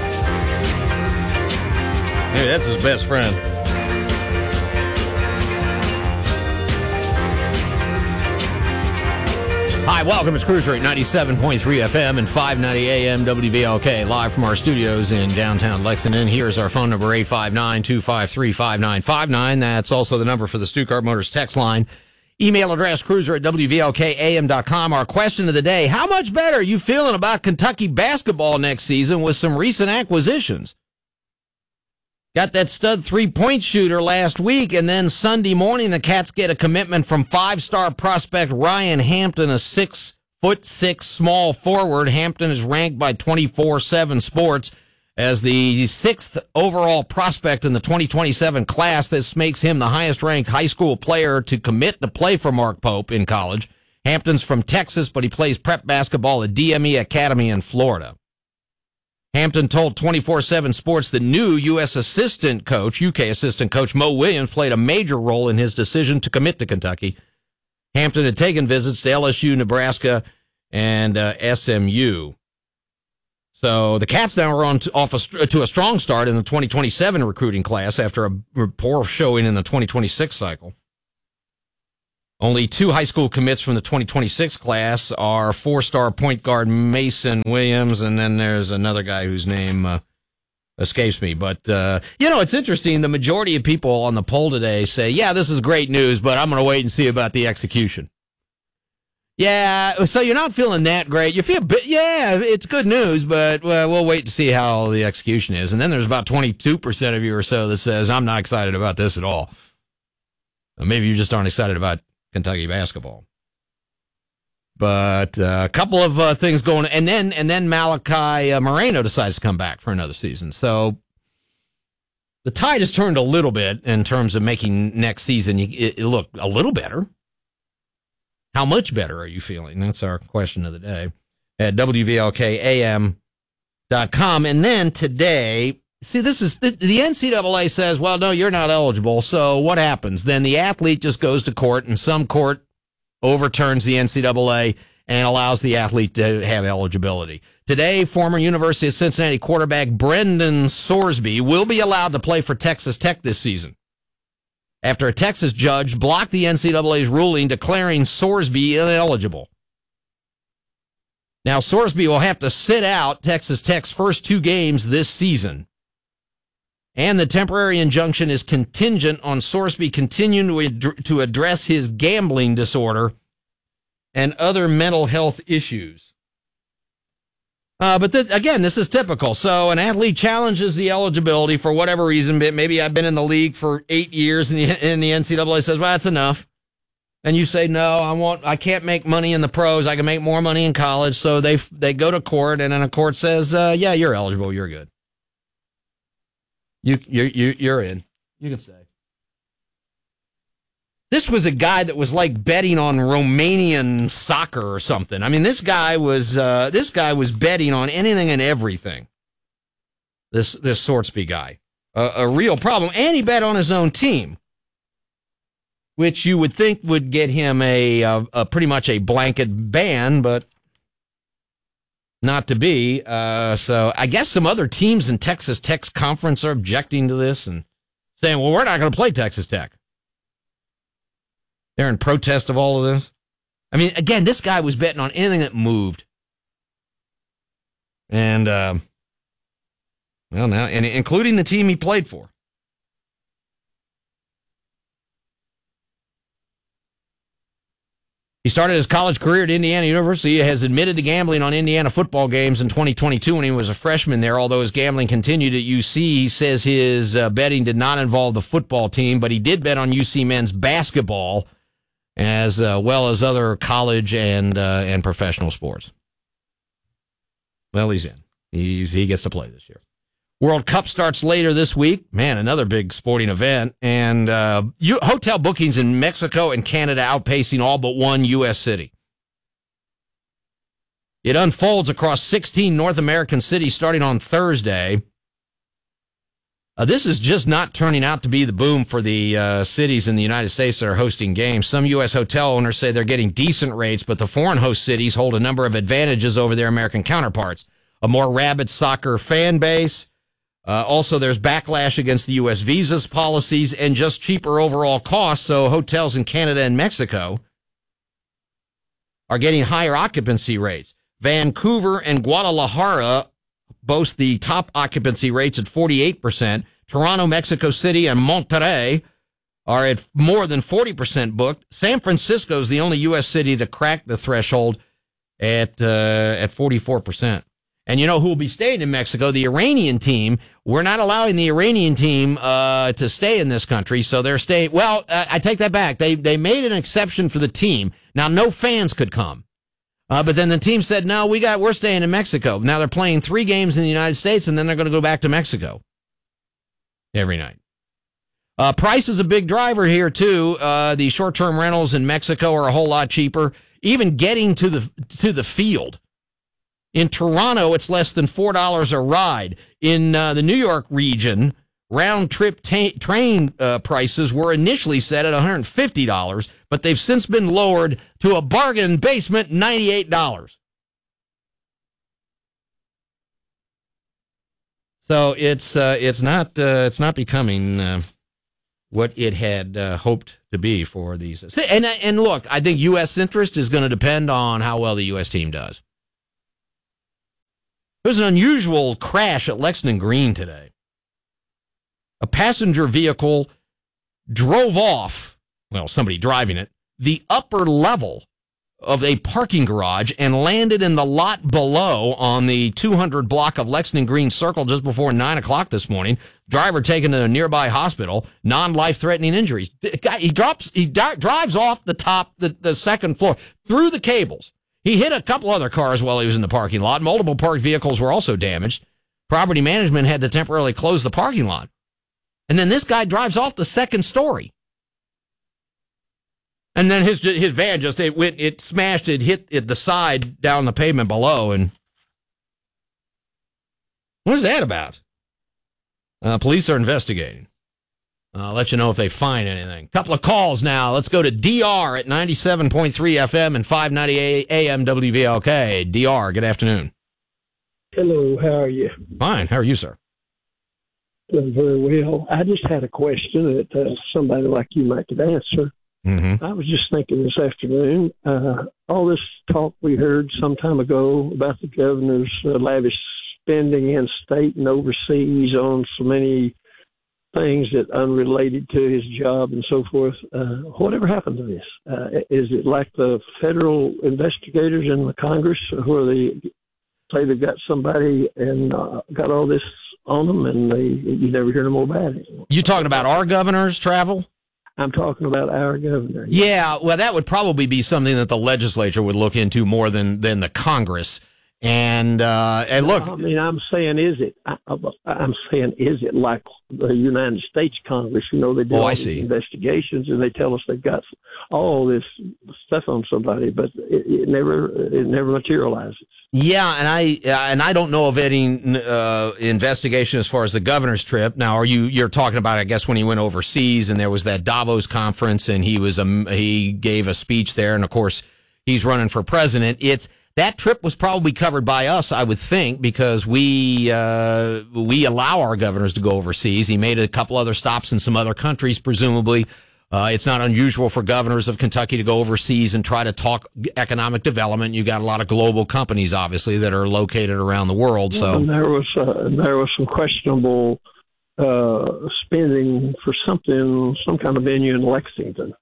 Maybe that's his best friend. Hi, welcome. It's Cruiser at 97.3 FM and 590 AM WVLK, live from our studios in downtown Lexington. Here's our phone number, 859-253-5959. That's also the number for the Stuttgart Motors text line. Email address, cruiser at WVLKAM.com. Our question of the day, how much better are you feeling about Kentucky basketball next season with some recent acquisitions? Got that stud three-point shooter last week, and then Sunday morning the Cats get a commitment from five-star prospect Ryan Hampton, a 6'6" small forward. Hampton is ranked by 24/7 Sports As the 6th overall prospect in the 2027 class, this makes him the highest-ranked high school player to commit to play for Mark Pope in college. Hampton's from Texas, but he plays prep basketball at DME Academy in Florida. Hampton told 24/7 Sports the new UK assistant coach Mo Williams played a major role in his decision to commit to Kentucky. Hampton had taken visits to LSU, Nebraska, and SMU. So the Cats now are off to a strong start in the 2027 recruiting class after a poor showing in the 2026 cycle. Only 2 high school commits from the 2026 class are 4-star point guard Mason Williams, and then there's another guy whose name escapes me. But, it's interesting. The majority of people on the poll today say, yeah, this is great news, but I'm going to wait and see about the execution. Yeah, so you're not feeling that great. You feel, it's good news, but we'll wait to see how the execution is. And then there's about 22% of you or so that says, I'm not excited about this at all. Maybe you just aren't excited about Kentucky basketball. But a couple of things going, and then Malachi Moreno decides to come back for another season. So the tide has turned a little bit in terms of making next season it look a little better. How much better are you feeling? That's our question of the day at WVLKAM.com. And then today, see, this is the NCAA says, well, no, you're not eligible. So what happens? Then the athlete just goes to court, and some court overturns the NCAA and allows the athlete to have eligibility. Today, former University of Cincinnati quarterback Brendan Sorsby will be allowed to play for Texas Tech this season, after a Texas judge blocked the NCAA's ruling declaring Sorsby ineligible. Now, Sorsby will have to sit out Texas Tech's first 2 games this season, and the temporary injunction is contingent on Sorsby continuing to address his gambling disorder and other mental health issues. But this is typical. So an athlete challenges the eligibility for whatever reason. Maybe I've been in the league for 8 years, and the NCAA says, well, that's enough. And you say, no, I can't make money in the pros. I can make more money in college. So they go to court, and then a court says, yeah, you're eligible. You're good. You're in. You can stay. This was a guy that was like betting on Romanian soccer or something. I mean, this guy was betting on anything and everything. This Sorsby guy, a real problem, and he bet on his own team, which you would think would get him a pretty much a blanket ban, but not to be. So I guess some other teams in Texas Tech's conference are objecting to this and saying, well, we're not going to play Texas Tech. They're in protest of all of this. I mean, again, this guy was betting on anything that moved. And, now, and including the team he played for. He started his college career at Indiana University. He has admitted to gambling on Indiana football games in 2022 when he was a freshman there. Although his gambling continued at UC, he says his betting did not involve the football team, but he did bet on UC men's basketball as well as other college and professional sports. Well, he's in. He gets to play this year. World Cup starts later this week. Man, another big sporting event. And hotel bookings in Mexico and Canada outpacing all but one U.S. city. It unfolds across 16 North American cities starting on Thursday. This is just not turning out to be the boom for the cities in the United States that are hosting games. Some U.S. hotel owners say they're getting decent rates, but the foreign host cities hold a number of advantages over their American counterparts. A more rabid soccer fan base. Also, there's backlash against the U.S. visas policies and just cheaper overall costs. So hotels in Canada and Mexico are getting higher occupancy rates. Vancouver and Guadalajara boast the top occupancy rates at 48%. Toronto, Mexico City, and Monterrey are at more than 40% booked. San Francisco is the only U.S. city to crack the threshold at 44%. And you know who will be staying in Mexico? The Iranian team. We're not allowing the Iranian team to stay in this country, so they're staying. Well, I take that back. They made an exception for the team. Now, no fans could come. But then the team said, no, we're staying in Mexico. Now they're playing 3 games in the United States, and then they're going to go back to Mexico every night. Price is a big driver here, too. The short-term rentals in Mexico are a whole lot cheaper. Even getting to the field. In Toronto, it's less than $4 a ride. In the New York region, round-trip train prices were initially set at $150, but they've since been lowered to a bargain basement $98. So it's not becoming what it had hoped to be for these. And look, I think U.S. interest is going to depend on how well the U.S. team does. There was an unusual crash at Lexington Green today. A passenger vehicle drove off, well, somebody driving it, the upper level of a parking garage and landed in the lot below on the 200 block of Lexington Green Circle just before 9 o'clock this morning. Driver taken to a nearby hospital, non-life-threatening injuries. He drives off the top, the second floor, through the cables. He hit a couple other cars while he was in the parking lot. Multiple parked vehicles were also damaged. Property management had to temporarily close the parking lot. And then this guy drives off the second story. And then his van it smashed, it hit the side down the pavement below. And what is that about? Police are investigating. I'll let you know if they find anything. Couple of calls now. Let's go to DR at 97.3 FM and 590 AM WVLK. DR, good afternoon. Hello, how are you? Fine. How are you, sir? Doing very well. I just had a question that somebody like you might could answer. Mm-hmm. I was just thinking this afternoon, all this talk we heard some time ago about the governor's lavish spending in state and overseas on so many things that unrelated to his job and so forth. Whatever happened to this? Is it like the federal investigators in the Congress where they say they've got somebody and got all this on them and you never hear no more about it? You talking about our governor's travel? I'm talking about our governor. Yeah, well, that would probably be something that the legislature would look into more than the Congress. And look, I mean, I'm saying, is it like the United States Congress? You know, they do all these investigations and they tell us they've got all this stuff on somebody, but it never materializes. Yeah, and I don't know of any investigation as far as the governor's trip. Now, you're talking about, I guess, when he went overseas and there was that Davos conference and he gave a speech there, and of course he's running for president. That trip was probably covered by us, I would think, because we allow our governors to go overseas. He made a couple other stops in some other countries, presumably. It's not unusual for governors of Kentucky to go overseas and try to talk economic development. You got a lot of global companies, obviously, that are located around the world. So and there was some questionable spending for some kind of venue in Lexington.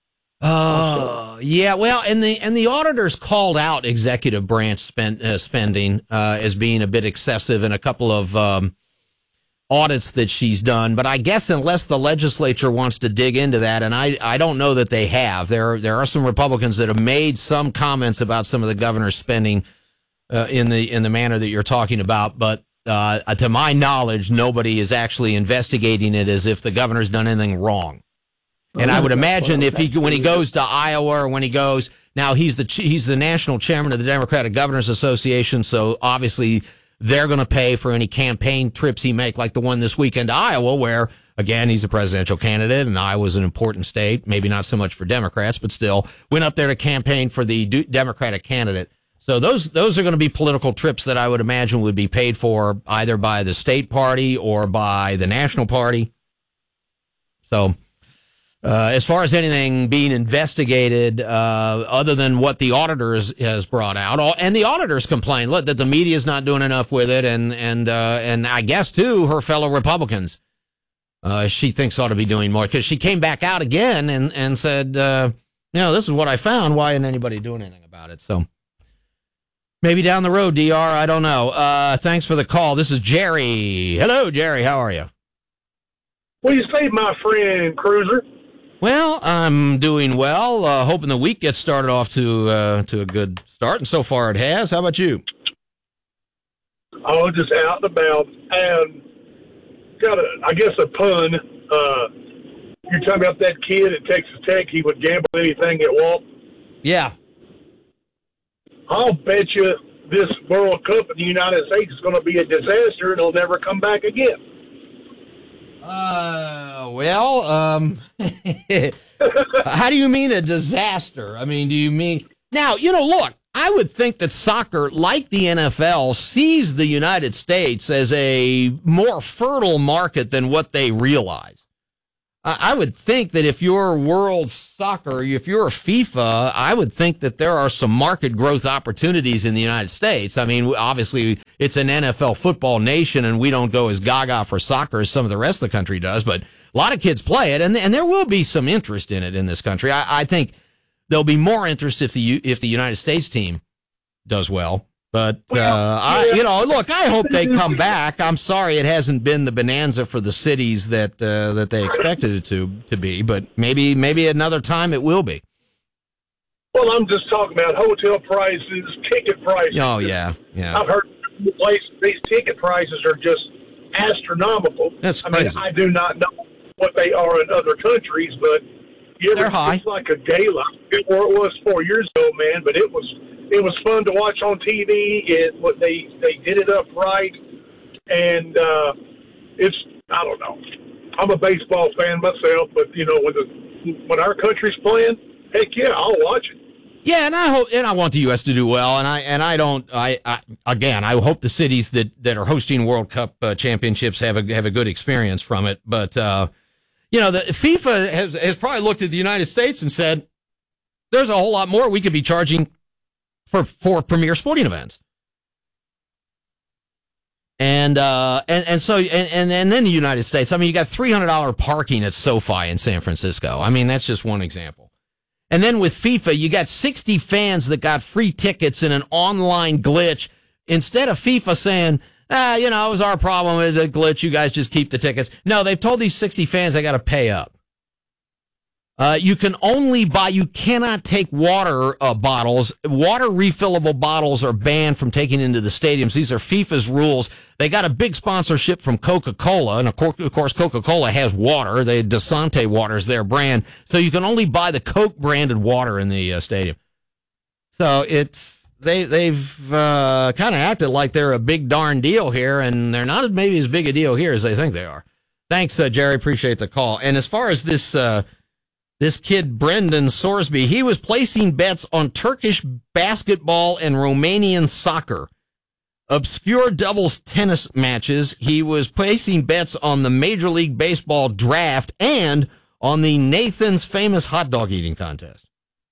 Yeah, well, and the auditors called out executive branch spending as being a bit excessive in a couple of audits that she's done. But I guess unless the legislature wants to dig into that, and I don't know that they have. There are some Republicans that have made some comments about some of the governor's spending in the manner that you're talking about, but to my knowledge, nobody is actually investigating it as if the governor's done anything wrong. And I would imagine when he goes to Iowa or when he goes, now he's the national chairman of the Democratic Governors Association, so obviously they're going to pay for any campaign trips he make, like the one this weekend to Iowa, where, again, he's a presidential candidate, and Iowa's an important state, maybe not so much for Democrats, but still went up there to campaign for the Democratic candidate. So those are going to be political trips that I would imagine would be paid for either by the state party or by the national party. So as far as anything being investigated, other than what the auditors has brought out, and the auditors complain, look, that the media is not doing enough with it, and I guess too her fellow Republicans, she thinks ought to be doing more, because she came back out again and said, this is what I found. Why isn't anybody doing anything about it? So maybe down the road, DR, I don't know. Thanks for the call. This is Jerry. Hello, Jerry. How are you? Well, you say my friend Cruiser. Well, I'm doing well. Hoping the week gets started off to a good start, and so far it has. How about you? Oh, just out and about, and got a pun. You're talking about that kid at Texas Tech. He would gamble anything at Walt. Yeah. I'll bet you this World Cup in the United States is going to be a disaster and it'll never come back again. How do you mean a disaster? I mean, do you mean... Now, look, I would think that soccer, like the NFL, sees the United States as a more fertile market than what they realize. I would think that if you're world soccer, if you're FIFA, I would think that there are some market growth opportunities in the United States. I mean, obviously, it's an NFL football nation, and we don't go as gaga for soccer as some of the rest of the country does, but a lot of kids play it, and there will be some interest in it in this country. I think there'll be more interest if the United States team does well. But, look, I hope they come back. I'm sorry it hasn't been the bonanza for the cities that they expected it to be, but maybe another time it will be. Well, I'm just talking about hotel prices, ticket prices. Oh, yeah. I've heard these ticket prices are just astronomical. That's crazy. I mean, I do not know what they are in other countries, but they're high. It's like a gala. It was 4 years ago, man, but it was fun to watch on TV. They did it up right, and I don't know. I'm a baseball fan myself, but when our country's playing, heck yeah, I'll watch it. Yeah, and I want the U.S. to do well, and I hope the cities that are hosting World Cup championships have a good experience from it. But the FIFA has probably looked at the United States and said, there's a whole lot more we could be charging for premier sporting events. And then the United States, I mean, you got $300 parking at SoFi in San Francisco. I mean, that's just one example. And then with FIFA, you got 60 fans that got free tickets in an online glitch. Instead of FIFA saying, it was our problem, it's a glitch, you guys just keep the tickets. No, they've told these 60 fans they got to pay up. You cannot take water bottles. Water refillable bottles are banned from taking into the stadiums. These are FIFA's rules. They got a big sponsorship from Coca-Cola, and of course Coca-Cola has water. Desante water is their brand. So you can only buy the Coke branded water in the stadium. So they've kind of acted like they're a big darn deal here, and they're not maybe as big a deal here as they think they are. Thanks, Jerry. Appreciate the call. And as far as this kid, Brendan Sorsby, he was placing bets on Turkish basketball and Romanian soccer, obscure doubles tennis matches. He was placing bets on the Major League Baseball draft and on the Nathan's Famous Hot Dog Eating Contest.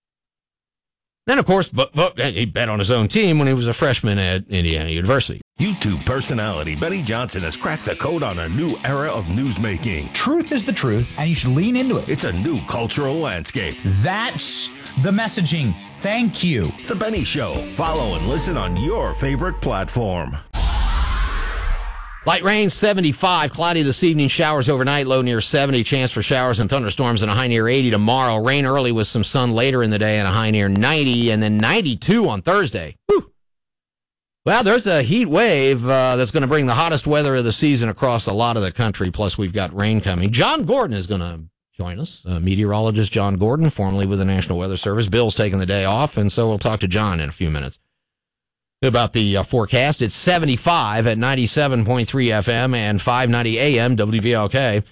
Then, of course, he bet on his own team when he was a freshman at Indiana University. YouTube personality Benny Johnson has cracked the code on a new era of newsmaking. Truth is the truth, and you should lean into it. It's a new cultural landscape. That's the messaging. Thank you. The Benny Show. Follow and listen on your favorite platform. Light rain, 75. Cloudy this evening. Showers overnight. Low near 70. Chance for showers and thunderstorms and a high near 80 tomorrow. Rain early with some sun later in the day and a high near 90. And then 92 on Thursday. Whew. Well, there's a heat wave that's going to bring the hottest weather of the season across a lot of the country. Plus, we've got rain coming. John Gordon is going to join us. Meteorologist John Gordon, formerly with the National Weather Service. Bill's taking the day off, and so we'll talk to John in a few minutes about the forecast. It's 75 at 97.3 FM and 590 AM WVLK.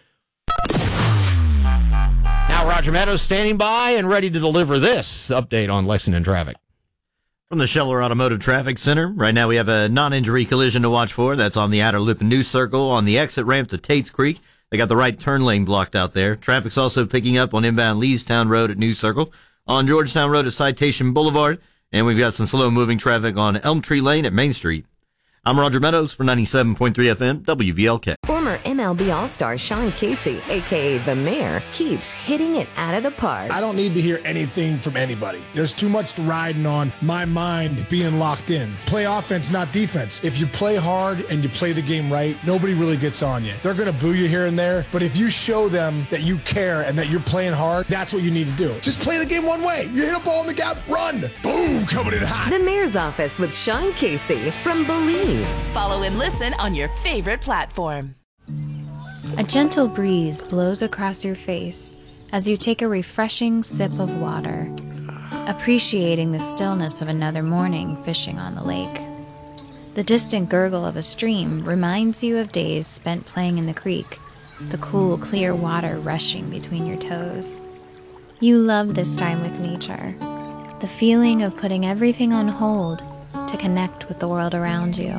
Now Roger Meadows standing by and ready to deliver this update on Lexington traffic. From the Scheller Automotive Traffic Center, right now we have a non-injury collision to watch for. That's on the outer loop and News Circle on the exit ramp to Tates Creek. They got the right turn lane blocked out there. Traffic's also picking up on inbound Leestown Road at News Circle, on Georgetown Road at Citation Boulevard, and we've got some slow-moving traffic on Elm Tree Lane at Main Street. I'm Roger Meadows for 97.3 FM WVLK. Former MLB All-Star Sean Casey, a.k.a. The Mayor, keeps hitting it out of the park. I don't need to hear anything from anybody. There's too much riding on my mind being locked in. Play offense, not defense. If you play hard and you play the game right, nobody really gets on you. They're going to boo you here and there, but if you show them that you care and that you're playing hard, that's what you need to do. Just play the game one way. You hit a ball in the gap, run. Boom, coming in hot. The Mayor's Office with Sean Casey from Believe. Follow and listen on your favorite platform. A gentle breeze blows across your face as you take a refreshing sip of water, appreciating the stillness of another morning fishing on the lake. The distant gurgle of a stream reminds you of days spent playing in the creek, the cool, clear water rushing between your toes. You love this time with nature, the feeling of putting everything on hold to connect with the world around you.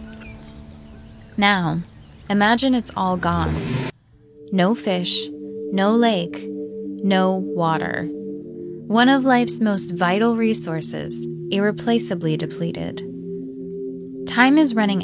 Now, imagine it's all gone. No fish, no lake, no water. One of life's most vital resources, irreplaceably depleted. Time is running